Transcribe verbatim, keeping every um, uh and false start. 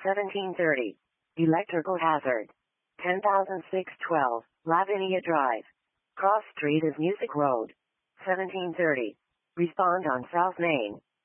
seventeen thirty. Electrical hazard. ten thousand six hundred twelve, Lavinia Drive. Cross Street is Music Road. seventeen thirty. Respond on South Main.